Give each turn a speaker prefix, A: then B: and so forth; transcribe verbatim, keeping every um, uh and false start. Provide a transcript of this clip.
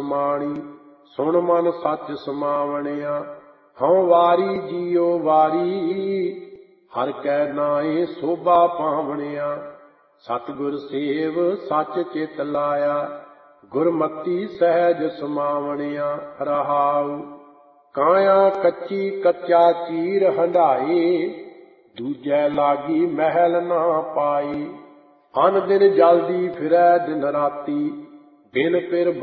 A: ਸਮਾਣੀ, ਸੁਣ ਮਨ ਸੱਚ ਸਮਾਵਣਿਆ। ਹਉ ਵਾਰੀ ਜੀਉ ਵਾਰੀ, ਹਰਿ ਕੈ ਨਾਏ ਸੋਭਾ ਪਾਵਣਿਆ। ਸਤਿਗੁਰ ਸੇਵ ਸੱਚ ਚਿਤ ਲਾਇਆ, ਗੁਰਮਤੀ ਸਹਿਜ ਸਮਾਵਣਿਆ। ਰਹਾਉ ਕਾਇਆ ਕੱਚੀ ਕੱਚਾ ਚੀਰ ਹੰਢਾਏ, ਦੂਜੈ ਲਾਗੀ ਮਹਿਲ ਨਾ ਪਾਈ। ਅਨ ਦਿਨ ਜਲਦੀ ਫਿਰੈ ਦਿਨ ਰਾਤੀ, ਬਿਨ ਪਿਰ